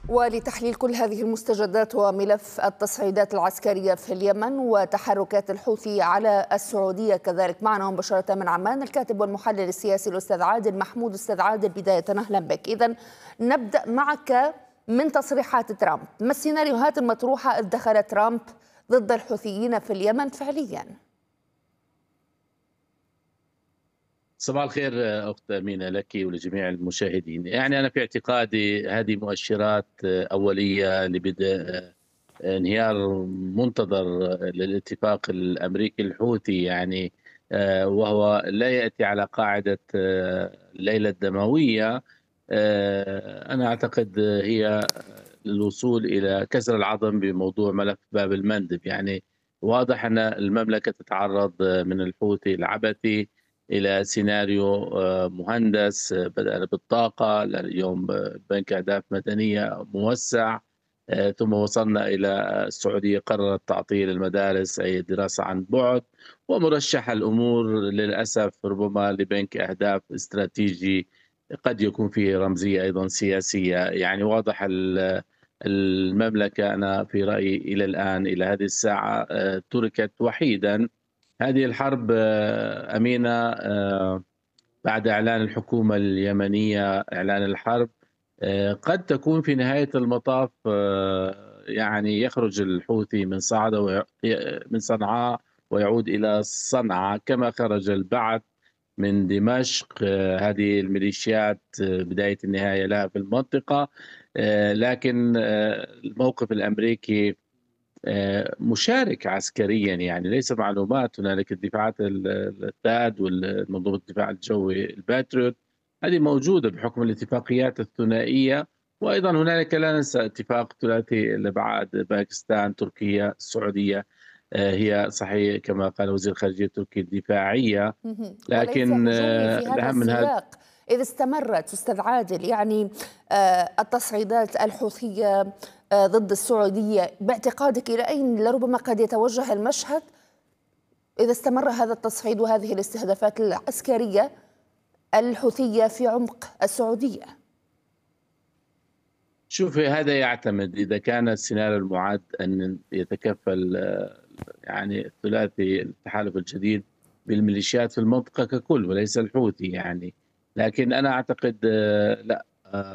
ولتحليل كل هذه المستجدات وملف التصعيدات العسكرية في اليمن وتحركات الحوثي على السعودية كذلك، معنا مباشرة من عمان الكاتب والمحلل السياسي الأستاذ عادل محمود. أستاذ عادل، بداية أهلا بك. إذن نبدأ معك من تصريحات ترامب، ما السيناريوهات المطروحة إذ دخل ترامب ضد الحوثيين في اليمن فعليا؟ صباح الخير أخت أمينة لك ولجميع المشاهدين. يعني أنا في اعتقادي هذه مؤشرات أولية لبدء انهيار منتظر للاتفاق الأمريكي الحوثي، يعني وهو لا يأتي على قاعدة الليلة الدموية. أنا أعتقد هي للوصول إلى كسر العظم بموضوع ملف باب المندب. يعني واضح أن المملكة تتعرض من الحوثي العبثي إلى سيناريو مهندس، بدأنا بالطاقة، اليوم بنك أهداف مدنية موسع، ثم وصلنا إلى السعودية قررت تعطيل المدارس أي دراسة عن بعد، ومرشح الأمور للأسف ربما لبنك أهداف استراتيجي قد يكون فيه رمزية أيضا سياسية. يعني واضح المملكة أنا في رأيي إلى الآن إلى هذه الساعة تركت وحيدا. هذه الحرب أمينة بعد إعلان الحكومة اليمنية إعلان الحرب قد تكون في نهاية المطاف يعني يخرج الحوثي من صنعاء ويعود إلى صنعاء كما خرج البعث من دمشق. هذه الميليشيات بداية النهاية لها في المنطقة، لكن الموقف الأمريكي مشارك عسكريا، يعني ليس معلومات. هنالك الدفاعات التاد والمنظومة الدفاع الجوي الباتريوت، هذه موجودة بحكم الاتفاقيات الثنائية، وأيضا هنالك لا ننسى اتفاق ثلاثي الأبعاد باكستان تركيا السعودية. هي صحيح كما قال وزير الخارجية التركي الدفاعية، وليس لكن هجومي في هذا الأهم من هذا. السياق. إذا استمرت أستاذ عادل يعني التصعيدات الحوثية ضد السعودية، باعتقادك إلى أين لربما قد يتوجه المشهد إذا استمر هذا التصعيد وهذه الاستهدافات العسكرية الحوثية في عمق السعودية؟ شوفي، هذا يعتمد إذا كان السيناريو المعد أن يتكفل يعني الثلاثي التحالف الجديد بالميليشيات في المنطقة ككل وليس الحوثي يعني. لكن أنا أعتقد لا،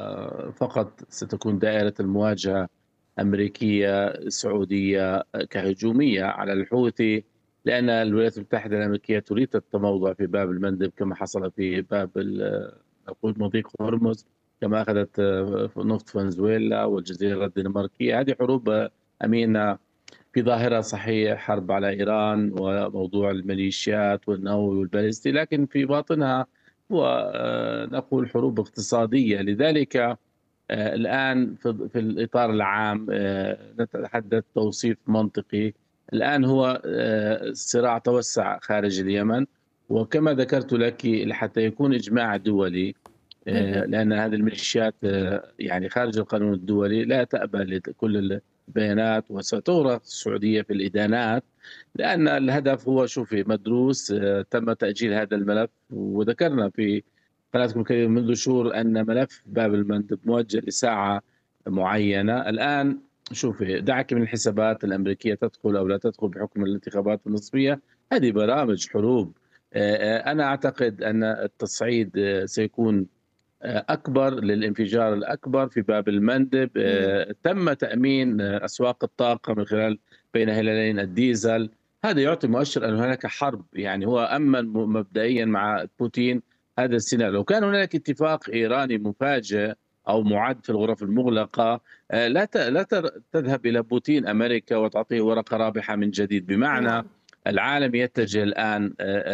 فقط ستكون دائرة المواجهة أمريكية سعودية كهجومية على الحوثي، لأن الولايات المتحدة الأمريكية تريد التموضع في باب المندب كما حصل في باب نقول مضيق هرمز، كما أخذت نفط فنزويلا والجزيرة الدنماركية. هذه حروب أمينة في ظاهرة صحيح حرب على إيران وموضوع الميليشيات والنووي والبالستي، لكن في باطنها هو نقول حروب اقتصادية. لذلك الآن في الإطار العام نتحدث توصيف منطقي. الآن هو الصراع توسع خارج اليمن، وكما ذكرت لك حتى يكون إجماع دولي، لأن هذه الميليشيات يعني خارج القانون الدولي لا تأبى لكل البيانات، وستغرق السعودية في الإدانات، لأن الهدف هو شوفي مدروس. تم تأجيل هذا الملف، وذكرنا في قناتكم الكريمة منذ شهور أن ملف باب المندب موجه لساعة معينة. الآن شوفي، دعك من الحسابات الأمريكية تدخل أو لا تدخل بحكم الانتخابات النصفية، هذه برامج حروب. أنا أعتقد أن التصعيد سيكون أكبر للانفجار الأكبر في باب المندب. تم تأمين أسواق الطاقة من خلال بين هلالين الديزل، هذا يعطي مؤشر أن هناك حرب. يعني هو أمن مبدئيا مع بوتين هذا السيناريو. لو كان هناك اتفاق إيراني مفاجئ أو معد في الغرف المغلقة، لا تذهب إلى بوتين أمريكا وتعطيه ورقة رابحة من جديد. بمعنى العالم يتجه الآن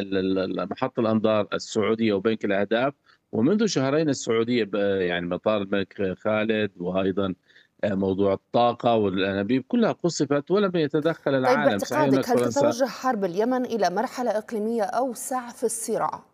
محط الأنظار السعودية وبنك الأهداف، ومنذ شهرين السعودية يعني مطار الملك خالد، وأيضا موضوع الطاقة والأنابيب كلها قصفت ولم يتدخل طيب، العالم. صحيح هناك باعتقادك هل فرنسا. تتوجه حرب اليمن إلى مرحلة إقليمية أوسع في الصراع؟